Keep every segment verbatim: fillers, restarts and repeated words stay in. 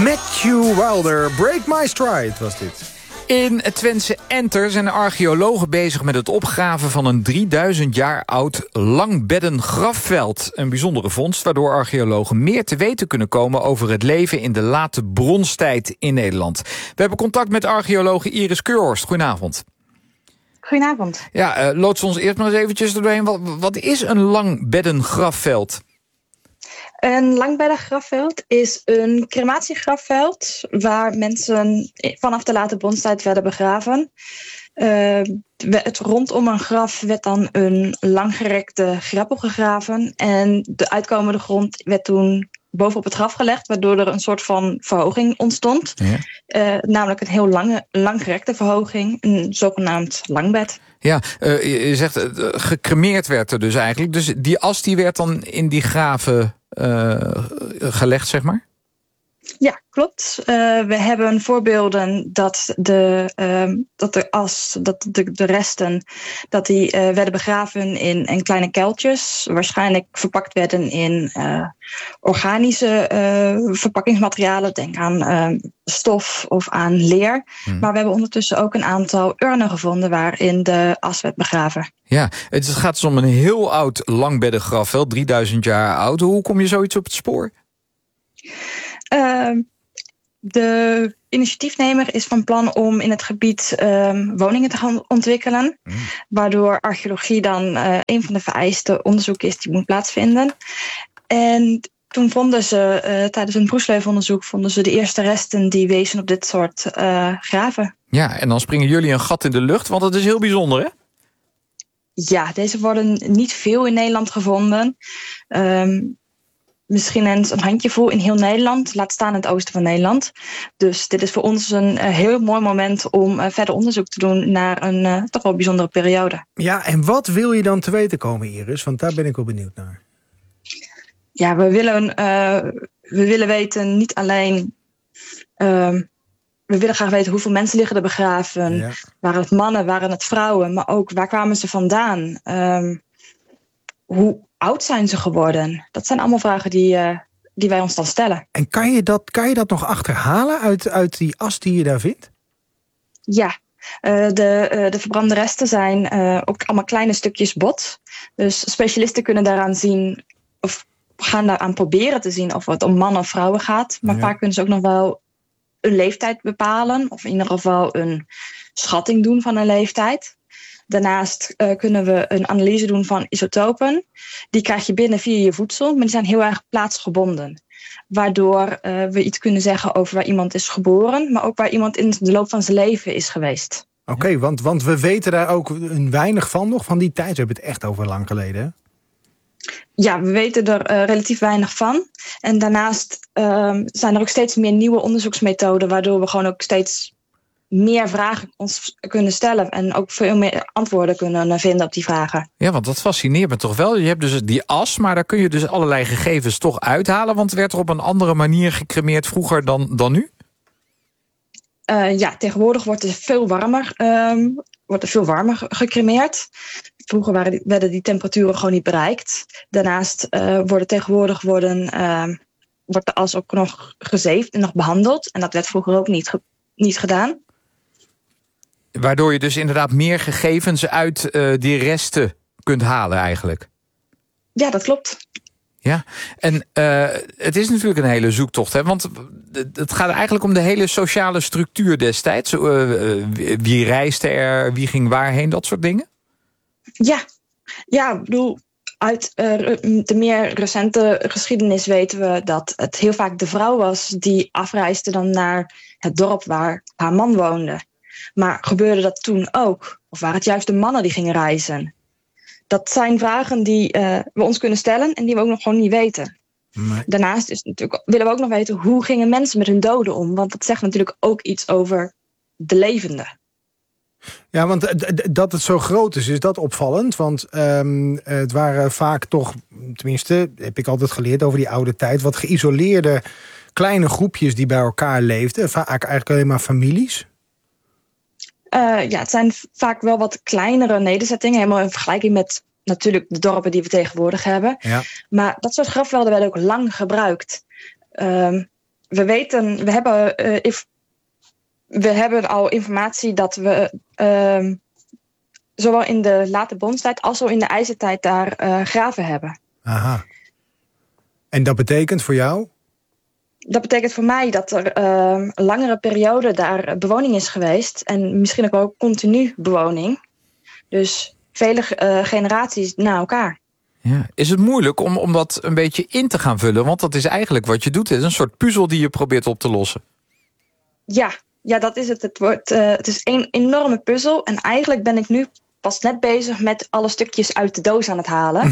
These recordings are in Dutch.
Matthew Wilder, Break My Stride was dit. In het Twentse Enter zijn archeologen bezig met het opgraven van een drieduizend jaar oud langbedden grafveld. Een bijzondere vondst waardoor archeologen meer te weten kunnen komen over het leven in de late bronstijd in Nederland. We hebben contact met archeologe Iris Keurhorst. Goedenavond. Goedenavond. Ja, uh, loods ons eerst maar eens eventjes doorheen. Wat, wat is een langbedden grafveld? Een langbedden grafveld is een crematiegrafveld waar mensen vanaf de late bronstijd werden begraven. Uh, het rondom een graf werd dan een langgerekte greppel gegraven en de uitkomende grond werd toen bovenop het graf gelegd, waardoor er een soort van verhoging ontstond. Ja. Uh, namelijk een heel lange, langgerekte verhoging, een zogenaamd langbed. Ja, uh, je zegt uh, gecremeerd werd er dus eigenlijk. Dus die as die werd dan in die graven uh, gelegd, zeg maar? Ja, klopt. Uh, we hebben voorbeelden dat de, uh, dat de as, dat de, de resten, dat die uh, werden begraven in, in kleine kuiltjes. Waarschijnlijk verpakt werden in uh, organische uh, verpakkingsmaterialen. Denk aan uh, stof of aan leer. Hmm. Maar we hebben ondertussen ook een aantal urnen gevonden waarin de as werd begraven. Ja, het gaat dus om een heel oud langbedden grafveld, drieduizend jaar oud. Hoe kom je zoiets op het spoor? Uh, de initiatiefnemer is van plan om in het gebied uh, woningen te gaan ontwikkelen. Mm. Waardoor archeologie dan uh, een van de vereiste onderzoeken is die moet plaatsvinden. En toen vonden ze, uh, tijdens een broesleuvelonderzoek, vonden ze de eerste resten die wezen op dit soort uh, graven. Ja, en dan springen jullie een gat in de lucht, want het is heel bijzonder, hè? Ja, deze worden niet veel in Nederland gevonden. Um, Misschien eens een handjevol in heel Nederland, laat staan in het oosten van Nederland. Dus dit is voor ons een uh, heel mooi moment om uh, verder onderzoek te doen naar een uh, toch wel bijzondere periode. Ja, en wat wil je dan te weten komen, Iris? Want daar ben ik wel benieuwd naar. Ja, we willen, uh, we willen weten niet alleen... Uh, we willen graag weten hoeveel mensen liggen er begraven. Ja. Waren het mannen, waren het vrouwen? Maar ook waar kwamen ze vandaan? Um, hoe oud zijn ze geworden? Dat zijn allemaal vragen die, uh, die wij ons dan stellen. En kan je dat, kan je dat nog achterhalen uit, uit die as die je daar vindt? Ja, uh, de, uh, de verbrande resten zijn uh, ook allemaal kleine stukjes bot. Dus specialisten kunnen daaraan zien, of gaan daaraan proberen te zien of het om mannen of vrouwen gaat. Maar ja. Vaak kunnen ze ook nog wel een leeftijd bepalen, of in ieder geval een schatting doen van een leeftijd. Daarnaast uh, kunnen we een analyse doen van isotopen. Die krijg je binnen via je voedsel, maar die zijn heel erg plaatsgebonden. Waardoor uh, we iets kunnen zeggen over waar iemand is geboren, maar ook waar iemand in de loop van zijn leven is geweest. Oké, okay, want, want we weten daar ook een weinig van nog, van die tijd. We hebben het echt over lang geleden, hè? Ja, we weten er uh, relatief weinig van. En daarnaast uh, zijn er ook steeds meer nieuwe onderzoeksmethoden, waardoor we gewoon ook steeds meer vragen ons kunnen stellen en ook veel meer antwoorden kunnen vinden op die vragen. Ja, want dat fascineert me toch wel. Je hebt dus die as, maar daar kun je dus allerlei gegevens toch uithalen, want werd er op een andere manier gecremeerd vroeger dan, dan nu? Uh, ja, tegenwoordig wordt er veel warmer, um, wordt er veel warmer gecremeerd. Vroeger waren die, werden die temperaturen gewoon niet bereikt. Daarnaast uh, worden tegenwoordig worden, uh, wordt de as ook nog gezeefd en nog behandeld. En dat werd vroeger ook niet, ge- niet gedaan. Waardoor je dus inderdaad meer gegevens uit uh, die resten kunt halen eigenlijk. Ja, dat klopt. Ja, en uh, het is natuurlijk een hele zoektocht, hè? Want het gaat eigenlijk om de hele sociale structuur destijds. Uh, uh, wie reisde er, wie ging waarheen, dat soort dingen? Ja, ja, ik bedoel, uit uh, de meer recente geschiedenis weten we dat het heel vaak de vrouw was die afreisde dan naar het dorp waar haar man woonde. Maar gebeurde dat toen ook? Of waren het juist de mannen die gingen reizen? Dat zijn vragen die uh, we ons kunnen stellen en die we ook nog gewoon niet weten. Nee. Daarnaast is natuurlijk, willen we ook nog weten hoe gingen mensen met hun doden om? Want dat zegt natuurlijk ook iets over de levenden. Ja, want d- d- dat het zo groot is, is dat opvallend. Want um, het waren vaak toch, tenminste heb ik altijd geleerd over die oude tijd, wat geïsoleerde kleine groepjes die bij elkaar leefden. Vaak eigenlijk alleen maar families. Uh, ja, het zijn vaak wel wat kleinere nederzettingen. Helemaal in vergelijking met natuurlijk de dorpen die we tegenwoordig hebben. Ja. Maar dat soort grafvelden werden ook lang gebruikt. Um, we weten, we hebben, uh, if, we hebben al informatie dat we uh, zowel in de late bronstijd als ook in de ijzertijd daar uh, graven hebben. Aha. En dat betekent voor jou? Dat betekent voor mij dat er uh, een langere periode daar bewoning is geweest. En misschien ook wel continu bewoning. Dus vele uh, generaties na elkaar. Ja. Is het moeilijk om, om dat een beetje in te gaan vullen? Want dat is eigenlijk wat je doet. Het is een soort puzzel die je probeert op te lossen. Ja, ja dat is het. Het, wordt, uh, het is een enorme puzzel. En eigenlijk ben ik nu pas net bezig met alle stukjes uit de doos aan het halen.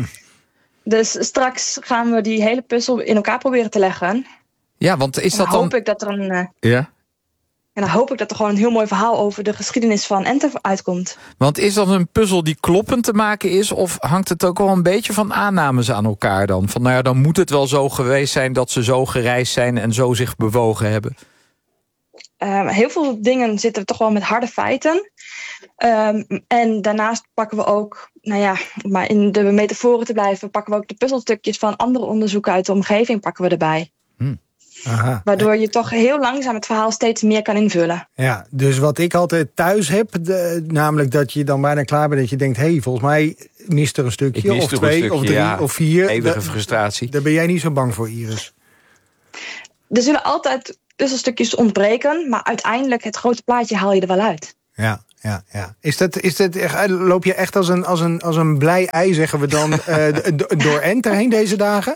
Dus straks gaan we die hele puzzel in elkaar proberen te leggen. Ja, want is dat dan... hoop dan... ik dat er een... Uh... Ja. En dan hoop ik dat er gewoon een heel mooi verhaal over de geschiedenis van Enter uitkomt. Want is dat een puzzel die kloppend te maken is? Of hangt het ook wel een beetje van aannames aan elkaar dan? Van nou ja, dan moet het wel zo geweest zijn dat ze zo gereisd zijn en zo zich bewogen hebben. Uh, heel veel dingen zitten toch wel met harde feiten. Um, en daarnaast pakken we ook, nou ja, om maar in de metaforen te blijven, pakken we ook de puzzelstukjes van andere onderzoeken uit de omgeving pakken we erbij. Hmm. Aha. Waardoor je toch heel langzaam het verhaal steeds meer kan invullen. Ja, dus wat ik altijd thuis heb, de, namelijk dat je dan bijna klaar bent dat je denkt, hé, hey, volgens mij mist er een stukje, of twee, stukje, of drie, ja, of vier. Eeuwige da, frustratie. Daar ben jij niet zo bang voor, Iris? Er zullen altijd puzzelstukjes ontbreken, maar uiteindelijk het grote plaatje haal je er wel uit. Ja. Ja, ja. Is dat, is dat, loop je echt als een, als een, als een blij ei, zeggen we dan, uh, door Enter heen deze dagen?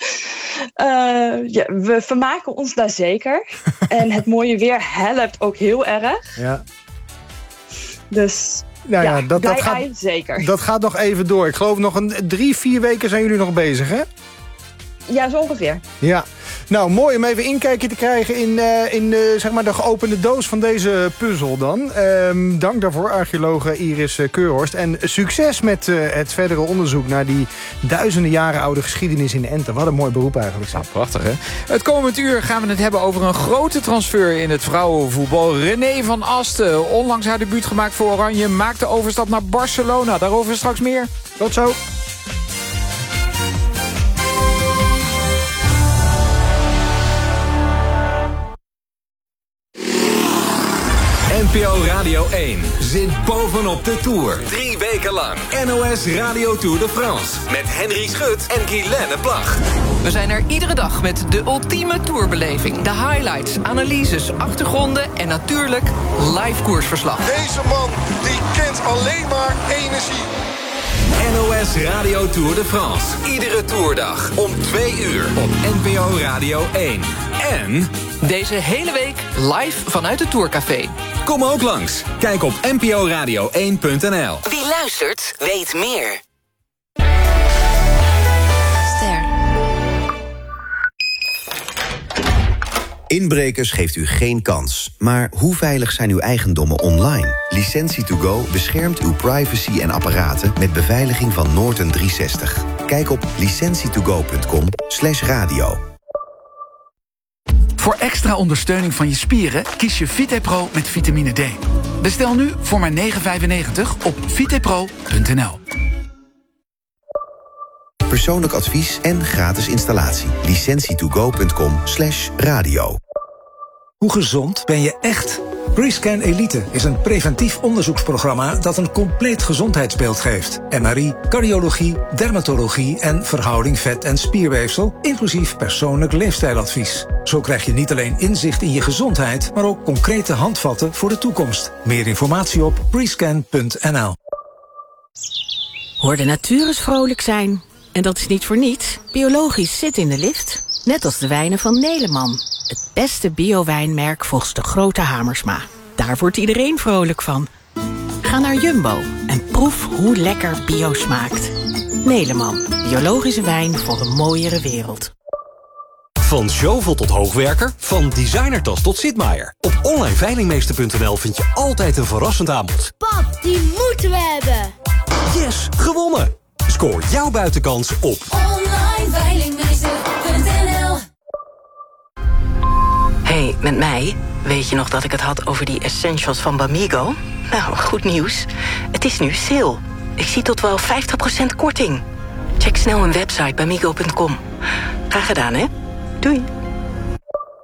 Uh, ja, we vermaken ons daar zeker. En het mooie weer helpt ook heel erg. Ja. Dus nou ja, ja, dat, dat, gaat, ei, zeker. dat gaat nog even door. Ik geloof nog een drie, vier weken zijn jullie nog bezig, hè? Ja, zo ongeveer. Ja. Nou, mooi om even inkijkje te krijgen in, uh, in uh, zeg maar de geopende doos van deze puzzel dan. Uh, dank daarvoor, archeologe Iris Keurhorst. En succes met uh, het verdere onderzoek naar die duizenden jaren oude geschiedenis in Enter. Wat een mooi beroep eigenlijk. Nou, prachtig, hè? Het komend uur gaan we het hebben over een grote transfer in het vrouwenvoetbal. René van Asten, onlangs haar debuut gemaakt voor Oranje, maakt de overstap naar Barcelona. Daarover straks meer. Tot zo. N P O Radio één zit bovenop de Tour. Drie weken lang. N O S Radio Tour de France. Met Henry Schut en Guilaine Plag. We zijn er iedere dag met de ultieme tourbeleving. De highlights, analyses, achtergronden en natuurlijk live koersverslag. Deze man die kent alleen maar energie. N O S Radio Tour de France. Iedere toerdag om twee uur op N P O Radio één. En deze hele week live vanuit het Tourcafé. Kom ook langs. Kijk op n p o radio één punt n l. Wie luistert, weet meer. Ster. Inbrekers geeft u geen kans. Maar hoe veilig zijn uw eigendommen online? Licentie to go beschermt uw privacy en apparaten met beveiliging van Norton driehonderdzestig. Kijk op licentie to go punt com slash radio. Voor extra ondersteuning van je spieren kies je VitePro met vitamine D. Bestel nu voor maar negen vijfennegentig op vitepro punt n l. Persoonlijk advies en gratis installatie. licentie to go punt com slash radio. Hoe gezond ben je echt? Prescan Elite is een preventief onderzoeksprogramma dat een compleet gezondheidsbeeld geeft. M R I, cardiologie, dermatologie en verhouding vet- en spierweefsel, inclusief persoonlijk leefstijladvies. Zo krijg je niet alleen inzicht in je gezondheid, maar ook concrete handvatten voor de toekomst. Meer informatie op prescan punt n l. Hoor de natuur eens vrolijk zijn. En dat is niet voor niets. Biologisch zit in de lift. Net als de wijnen van Neleman. Het beste bio-wijnmerk volgens de grote Hamersma. Daar wordt iedereen vrolijk van. Ga naar Jumbo en proef hoe lekker bio smaakt. Neleman. Biologische wijn voor een mooiere wereld. Van Zjovel tot hoogwerker, van designertas tot Sitmaier. Op online veilingmeester punt n l vind je altijd een verrassend aanbod. Pap, die moeten we hebben. Yes, gewonnen! Scoor jouw buitenkans op online veilingmeester punt n l. Hey, met mij. Weet je nog dat ik het had over die essentials van Bamigo? Nou, goed nieuws. Het is nu sale. Ik zie tot wel vijftig procent korting. Check snel hun website bamigo punt com. Graag gedaan, hè? Doei.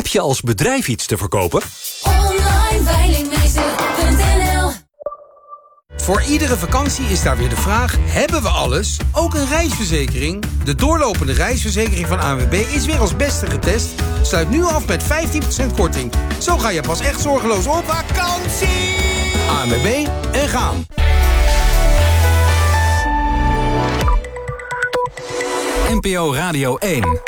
je als bedrijf iets te verkopen? online veilingmeester punt n l. Voor iedere vakantie is daar weer de vraag, hebben we alles? Ook een reisverzekering? De doorlopende reisverzekering van A N W B is weer als beste getest. Sluit nu af met vijftien procent korting. Zo ga je pas echt zorgeloos op vakantie! A N W B en gaan! N P O Radio één.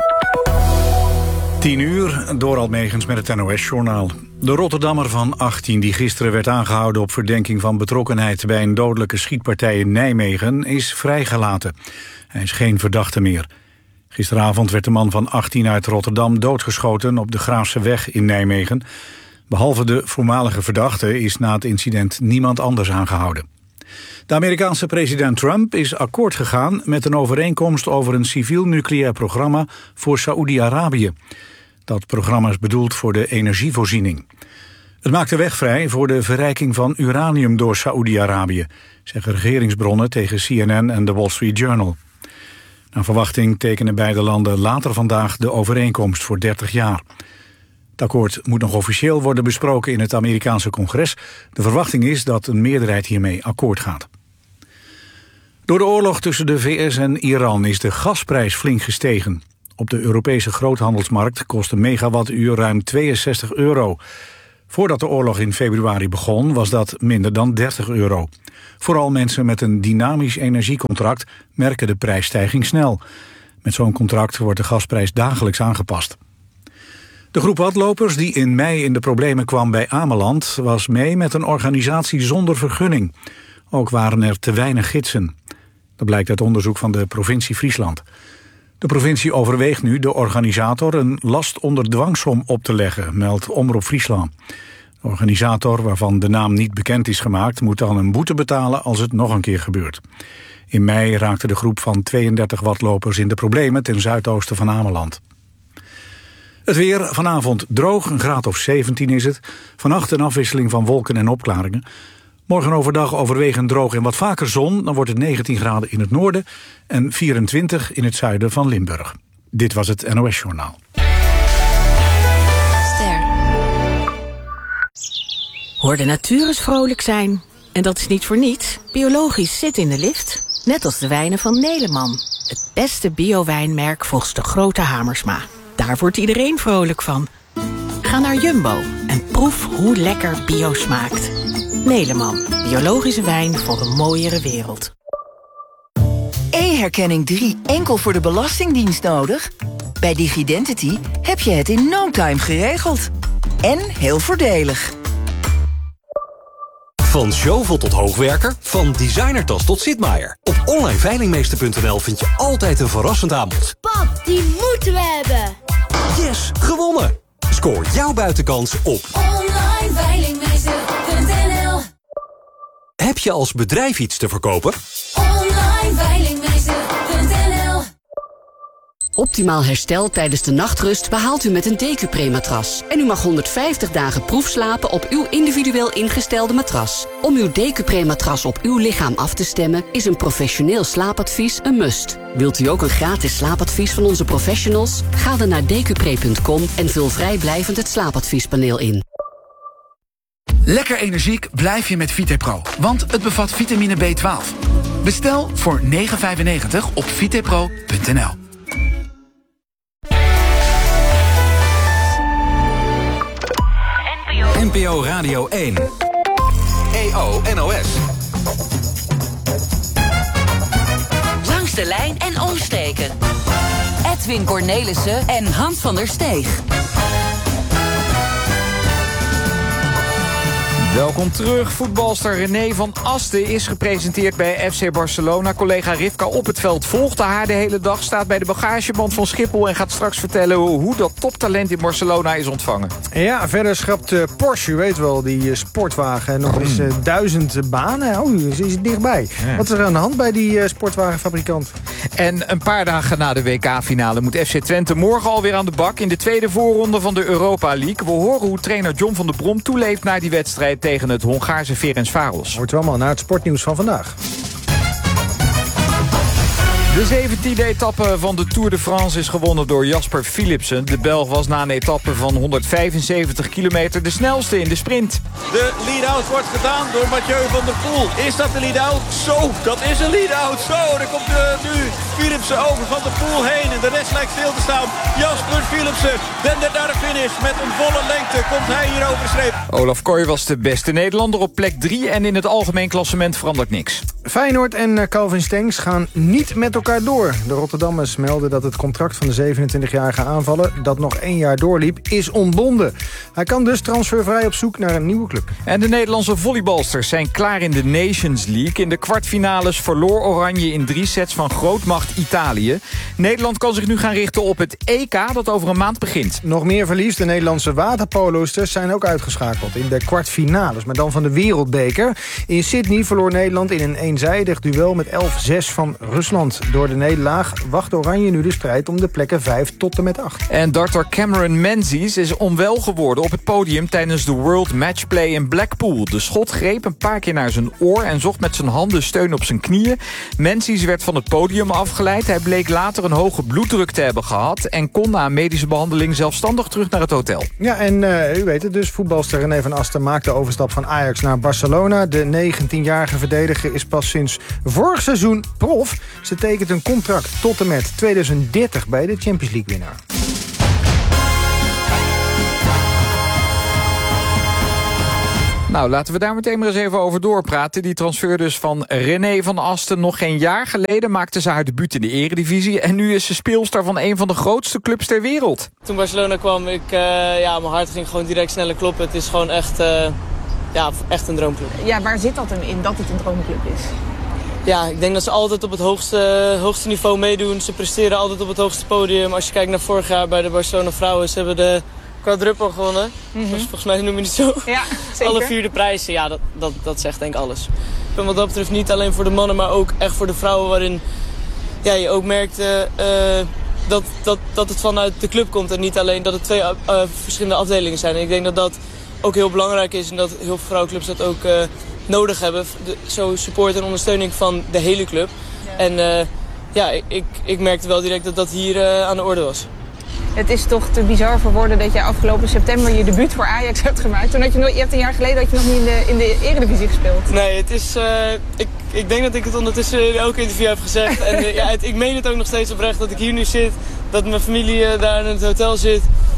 tien uur, Dorald Megens met het N O S-journaal. De Rotterdammer van achttien, die gisteren werd aangehouden op verdenking van betrokkenheid bij een dodelijke schietpartij in Nijmegen, is vrijgelaten. Hij is geen verdachte meer. Gisteravond werd de man van achttien uit Rotterdam doodgeschoten op de Graafse weg in Nijmegen. Behalve de voormalige verdachte is na het incident niemand anders aangehouden. De Amerikaanse president Trump is akkoord gegaan met een overeenkomst over een civiel nucleair programma voor Saoedi-Arabië. Dat programma is bedoeld voor de energievoorziening. Het maakt de weg vrij voor de verrijking van uranium door Saoedi-Arabië, zeggen regeringsbronnen tegen C N N en de Wall Street Journal. Naar verwachting tekenen beide landen later vandaag de overeenkomst voor dertig jaar. Het akkoord moet nog officieel worden besproken in het Amerikaanse congres. De verwachting is dat een meerderheid hiermee akkoord gaat. Door de oorlog tussen de V S en Iran is de gasprijs flink gestegen. Op de Europese groothandelsmarkt kost een megawattuur ruim tweeënzestig euro. Voordat de oorlog in februari begon was dat minder dan dertig euro. Vooral mensen met een dynamisch energiecontract merken de prijsstijging snel. Met zo'n contract wordt de gasprijs dagelijks aangepast. De groep hardlopers die in mei in de problemen kwam bij Ameland was mee met een organisatie zonder vergunning. Ook waren er te weinig gidsen. Dat blijkt uit onderzoek van de provincie Friesland. De provincie overweegt nu de organisator een last onder dwangsom op te leggen, meldt Omroep Friesland. De organisator, waarvan de naam niet bekend is gemaakt, moet dan een boete betalen als het nog een keer gebeurt. In mei raakte de groep van tweeëndertig hardlopers in de problemen ten zuidoosten van Ameland. Het weer, vanavond droog, een graad of zeventien is het. Vannacht een afwisseling van wolken en opklaringen. Morgen overdag overwegend droog en wat vaker zon. Dan wordt het negentien graden in het noorden en vierentwintig in het zuiden van Limburg. Dit was het N O S-journaal. Ster. Hoor de natuur eens vrolijk zijn. En dat is niet voor niets. Biologisch zit in de lift. Net als de wijnen van Neleman. Het beste bio-wijnmerk volgens de grote Hamersma. Daar wordt iedereen vrolijk van. Ga naar Jumbo en proef hoe lekker bio smaakt. Neleman, biologische wijn voor een mooiere wereld. E-herkenning drie enkel voor de Belastingdienst nodig? Bij Digidentity heb je het in no time geregeld. En heel voordelig. Van Zjovel tot hoogwerker, van designertas tot Sitmaier. Op online veilingmeester punt n l vind je altijd een verrassend aanbod. Pap, die moeten we hebben. Yes, gewonnen! Scoor jouw buitenkans op online veilingmeester punt n l. Heb je als bedrijf iets te verkopen? online veilingmeester punt n l. Optimaal herstel tijdens de nachtrust behaalt u met een Decupre-matras. En u mag honderdvijftig dagen proefslapen op uw individueel ingestelde matras. Om uw Decupre-matras op uw lichaam af te stemmen is een professioneel slaapadvies een must. Wilt u ook een gratis slaapadvies van onze professionals? Ga dan naar decupre punt com en vul vrijblijvend het slaapadviespaneel in. Lekker energiek blijf je met Vitepro, want het bevat vitamine B twaalf. Bestel voor negen vijfennegentig op vitepro punt n l. N P O Radio één. E O N O S. Langs de lijn en omsteken. Edwin Cornelissen en Hans van der Steeg. Welkom terug. Voetbalster René van Asten is gepresenteerd bij F C Barcelona. Collega Rivka op het veld volgde haar de hele dag, staat bij de bagageband van Schiphol en gaat straks vertellen hoe dat toptalent in Barcelona is ontvangen. Ja, verder schrapt uh, Porsche, u weet wel, die uh, sportwagen. Nog eens uh, duizend banen. Oh, is het dichtbij. Ja. Wat is er aan de hand bij die uh, sportwagenfabrikant? En een paar dagen na de W K-finale moet F C Twente morgen alweer aan de bak in de tweede voorronde van de Europa League. We horen hoe trainer John van der Brom toeleeft naar die wedstrijd tegen het Hongaarse Ferencváros. Hoort u allemaal naar het sportnieuws van vandaag. De zeventiende etappe van de Tour de France is gewonnen door Jasper Philipsen. De Belg was na een etappe van honderdvijfenzeventig kilometer de snelste in de sprint. De lead-out wordt gedaan door Mathieu van der Poel. Is dat de lead-out? Zo, dat is een lead-out. Zo, er komt uh, nu Philipsen over van der Poel heen. En de rest lijkt stil te staan. Jasper Philipsen dendert naar de finish. Met een volle lengte komt hij hier over de streep. Olaf Kooi was de beste Nederlander op plek drie. En in het algemeen klassement verandert niks. Feyenoord en Calvin Stengs gaan niet met elkaar door. De Rotterdammers melden dat het contract van de zevenentwintigjarige aanvaller, dat nog één jaar doorliep, is ontbonden. Hij kan dus transfervrij op zoek naar een nieuwe club. En de Nederlandse volleybalsters zijn klaar in de Nations League. In de kwartfinales verloor Oranje in drie sets van grootmacht Italië. Nederland kan zich nu gaan richten op het E K dat over een maand begint. Nog meer verlies. De Nederlandse waterpolosters zijn ook uitgeschakeld in de kwartfinales, maar dan van de Wereldbeker. In Sydney verloor Nederland in een eenzijdig duel met elf zes van Rusland. Door de nederlaag wacht Oranje nu de strijd om de plekken vijf tot en met acht. En darter Cameron Menzies is onwel geworden op het podium tijdens de World Matchplay in Blackpool. De schot greep een paar keer naar zijn oor en zocht met zijn handen steun op zijn knieën. Menzies werd van het podium afgeleid. Hij bleek later een hoge bloeddruk te hebben gehad en kon na een medische behandeling zelfstandig terug naar het hotel. Ja, en uh, u weet het dus, voetbalster René van Asten maakt de overstap van Ajax naar Barcelona. De negentienjarige verdediger is pas sinds vorig seizoen prof. Ze tekent een contract tot en met tweeduizend dertig bij de Champions League winnaar. Nou, laten we daar meteen maar eens even over doorpraten. Die transfer dus van René van Asten. Nog geen jaar geleden maakte ze haar debuut in de eredivisie. En nu is ze speelster van een van de grootste clubs ter wereld. Toen Barcelona kwam, ik, uh, ja, mijn hart ging gewoon direct sneller kloppen. Het is gewoon echt, uh, ja, echt een droomclub. Ja, waar zit dat hem in, dat het een droomclub is? Ja, ik denk dat ze altijd op het hoogste, hoogste niveau meedoen. Ze presteren altijd op het hoogste podium. Als je kijkt naar vorig jaar bij de Barcelona vrouwen, ze hebben de quadruple gewonnen. Mm-hmm. Dus volgens mij noem je het zo. Ja, zeker. Alle vier de prijzen, ja, dat, dat, dat zegt denk ik alles. En wat dat betreft niet alleen voor de mannen, maar ook echt voor de vrouwen, waarin ja, je ook merkt uh, uh, dat, dat, dat het vanuit de club komt en niet alleen dat het twee uh, verschillende afdelingen zijn. En ik denk dat dat ook heel belangrijk is en dat heel veel vrouwenclubs dat ook uh, nodig hebben. De, zo support en ondersteuning van de hele club. Ja. En uh, ja, ik, ik merkte wel direct dat dat hier uh, aan de orde was. Het is toch te bizar voor woorden dat je afgelopen september je debuut voor Ajax hebt gemaakt. Toen had je, nog, je hebt een jaar geleden had je nog niet in de, in de Eredivisie gespeeld. Nee, het is, uh, ik, ik denk dat ik het ondertussen in elke interview heb gezegd. En uh, ja, het, ik meen het ook nog steeds oprecht dat ik hier nu zit. Dat mijn familie uh, daar in het hotel zit.